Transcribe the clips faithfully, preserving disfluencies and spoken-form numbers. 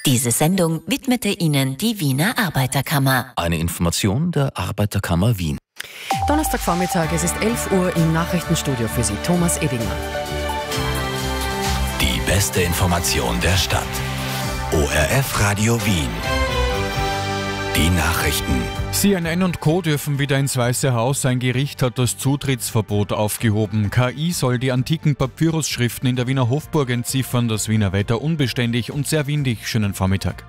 Diese Sendung widmete Ihnen die Wiener Arbeiterkammer. Eine Information der Arbeiterkammer Wien. Donnerstagvormittag, es ist elf Uhr im Nachrichtenstudio für Sie, Thomas Edinger. Die beste Information der Stadt. O R F Radio Wien. Die Nachrichten. C N N und Co. dürfen wieder ins Weiße Haus. Ein Gericht hat das Zutrittsverbot aufgehoben. K I soll die antiken Papyrusschriften in der Wiener Hofburg entziffern. Das Wiener Wetter unbeständig und sehr windig. Schönen Vormittag.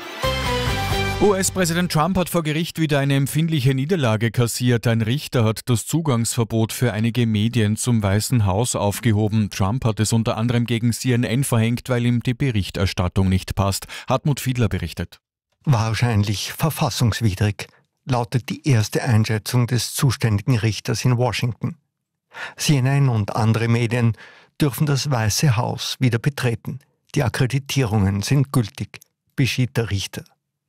U S-Präsident Trump hat vor Gericht wieder eine empfindliche Niederlage kassiert. Ein Richter hat das Zugangsverbot für einige Medien zum Weißen Haus aufgehoben. Trump hat es unter anderem gegen C N N verhängt, weil ihm die Berichterstattung nicht passt. Hartmut Fiedler berichtet. Wahrscheinlich verfassungswidrig, lautet die erste Einschätzung des zuständigen Richters in Washington. C N N und andere Medien dürfen das Weiße Haus wieder betreten. Die Akkreditierungen sind gültig, beschied der Richter.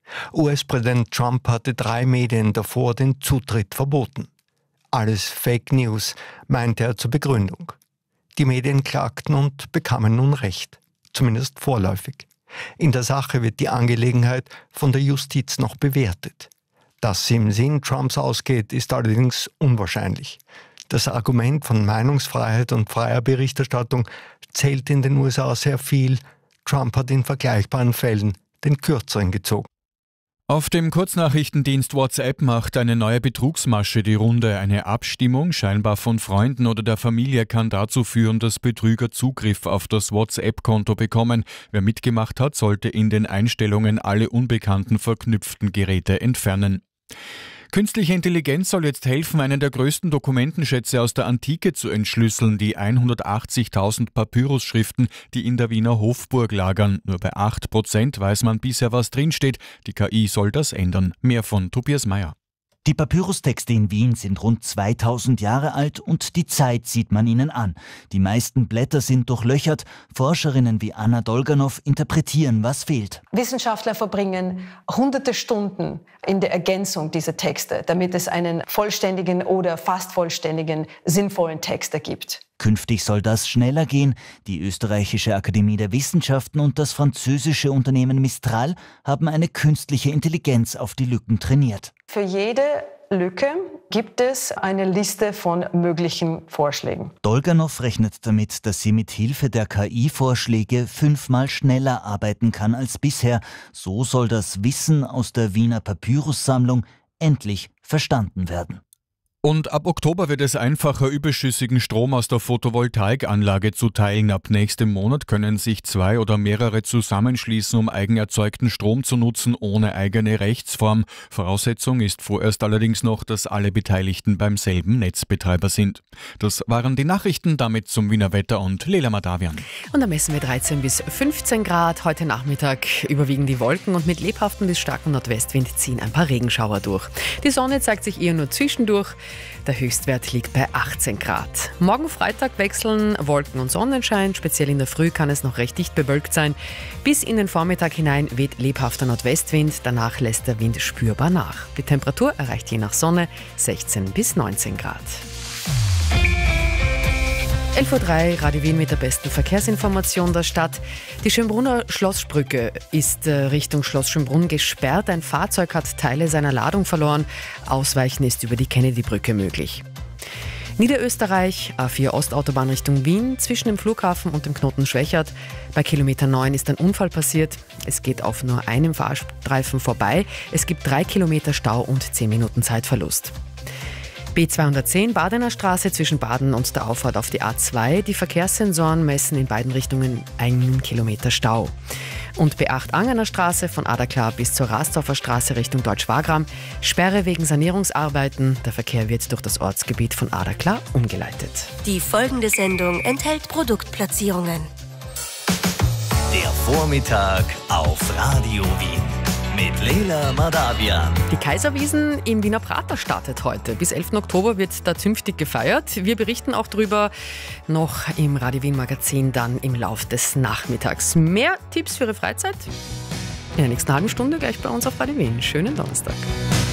U S-Präsident Trump hatte drei Medien davor den Zutritt verboten. Alles Fake News, meinte er zur Begründung. Die Medien klagten und bekamen nun Recht, zumindest vorläufig. In der Sache wird die Angelegenheit von der Justiz noch bewertet. Dass sie im Sinn Trumps ausgeht, ist allerdings unwahrscheinlich. Das Argument von Meinungsfreiheit und freier Berichterstattung zählt in den U S A sehr viel. Trump hat in vergleichbaren Fällen den Kürzeren gezogen. Auf dem Kurznachrichtendienst WhatsApp macht eine neue Betrugsmasche die Runde. Eine Abstimmung, scheinbar von Freunden oder der Familie, kann dazu führen, dass Betrüger Zugriff auf das WhatsApp-Konto bekommen. Wer mitgemacht hat, sollte in den Einstellungen alle unbekannten verknüpften Geräte entfernen. Künstliche Intelligenz soll jetzt helfen, einen der größten Dokumentenschätze aus der Antike zu entschlüsseln, die hundertachtzigtausend Papyrusschriften, die in der Wiener Hofburg lagern. Nur bei acht Prozent weiß man bisher, was drinsteht. Die K I soll das ändern. Mehr von Tobias Meyer. Die Papyrustexte in Wien sind rund zweitausend Jahre alt und die Zeit sieht man ihnen an. Die meisten Blätter sind durchlöchert. Forscherinnen wie Anna Dolganow interpretieren, was fehlt. Wissenschaftler verbringen hunderte Stunden in der Ergänzung dieser Texte, damit es einen vollständigen oder fast vollständigen, sinnvollen Text ergibt. Künftig soll das schneller gehen. Die Österreichische Akademie der Wissenschaften und das französische Unternehmen Mistral haben eine künstliche Intelligenz auf die Lücken trainiert. Für jede Lücke gibt es eine Liste von möglichen Vorschlägen. Dolganow rechnet damit, dass sie mit Hilfe der K I-Vorschläge fünfmal schneller arbeiten kann als bisher. So soll das Wissen aus der Wiener Papyrussammlung endlich verstanden werden. Und ab Oktober wird es einfacher, überschüssigen Strom aus der Photovoltaikanlage zu teilen. Ab nächstem Monat können sich zwei oder mehrere zusammenschließen, um eigenerzeugten Strom zu nutzen, ohne eigene Rechtsform. Voraussetzung ist vorerst allerdings noch, dass alle Beteiligten beim selben Netzbetreiber sind. Das waren die Nachrichten, damit zum Wiener Wetter und Lela Madavian. Und da messen wir dreizehn bis fünfzehn Grad. Heute Nachmittag überwiegen die Wolken und mit lebhaftem bis starkem Nordwestwind ziehen ein paar Regenschauer durch. Die Sonne zeigt sich eher nur zwischendurch. Der Höchstwert liegt bei achtzehn Grad. Morgen Freitag wechseln Wolken und Sonnenschein. Speziell in der Früh kann es noch recht dicht bewölkt sein. Bis in den Vormittag hinein weht lebhafter Nordwestwind. Danach lässt der Wind spürbar nach. Die Temperatur erreicht je nach Sonne sechzehn bis neunzehn Grad. elf Uhr drei, Radio Wien mit der besten Verkehrsinformation der Stadt. Die Schönbrunner Schlossbrücke ist äh, Richtung Schloss Schönbrunn gesperrt. Ein Fahrzeug hat Teile seiner Ladung verloren. Ausweichen ist über die Kennedy-Brücke möglich. Niederösterreich, A vier Ostautobahn Richtung Wien, zwischen dem Flughafen und dem Knoten Schwächert. Bei Kilometer neun ist ein Unfall passiert. Es geht auf nur einem Fahrstreifen vorbei. Es gibt drei Kilometer Stau und zehn Minuten Zeitverlust. B zweihundertzehn Badener Straße zwischen Baden und der Auffahrt auf die A zwei. Die Verkehrssensoren messen in beiden Richtungen einen Kilometer Stau. Und B acht Angener Straße von Adaklar bis zur Rasdorfer Straße Richtung Deutsch-Wagram. Sperre wegen Sanierungsarbeiten. Der Verkehr wird durch das Ortsgebiet von Adaklar umgeleitet. Die folgende Sendung enthält Produktplatzierungen. Der Vormittag auf Radio Wien. Mit Lela Madavian. Die Kaiserwiesen im Wiener Prater startet heute. Bis elften Oktober wird da zünftig gefeiert. Wir berichten auch drüber noch im Radio Wien Magazin dann im Lauf des Nachmittags. Mehr Tipps für Ihre Freizeit in der nächsten halben Stunde gleich bei uns auf Radio Wien. Schönen Donnerstag.